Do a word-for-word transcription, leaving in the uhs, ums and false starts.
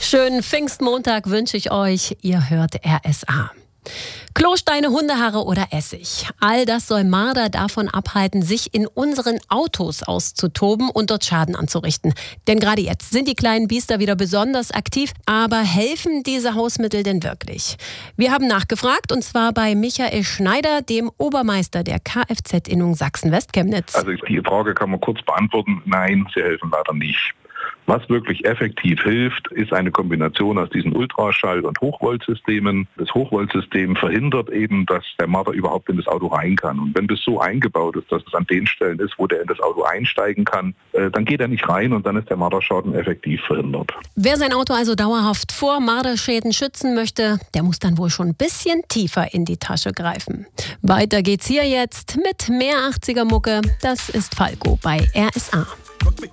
Schönen Pfingstmontag wünsche ich euch. Ihr hört R S A. Klosteine, Hundehaare oder Essig. All das soll Marder davon abhalten, sich in unseren Autos auszutoben und dort Schaden anzurichten. Denn gerade jetzt sind die kleinen Biester wieder besonders aktiv. Aber helfen diese Hausmittel denn wirklich? Wir haben nachgefragt, und zwar bei Michael Schneider, dem Obermeister der Kfz-Innung Sachsen-West-Chemnitz. Also die Frage kann man kurz beantworten. Nein, sie helfen leider nicht. Was wirklich effektiv hilft, ist eine Kombination aus diesen Ultraschall- und Hochvoltsystemen. Das Hochvoltsystem verhindert eben, dass der Marder überhaupt in das Auto rein kann. Und wenn das so eingebaut ist, dass es an den Stellen ist, wo der in das Auto einsteigen kann, äh, dann geht er nicht rein und dann ist der Marderschaden effektiv verhindert. Wer sein Auto also dauerhaft vor Marderschäden schützen möchte, der muss dann wohl schon ein bisschen tiefer in die Tasche greifen. Weiter geht's hier jetzt mit mehr achtziger Mucke. Das ist Falco bei R S A.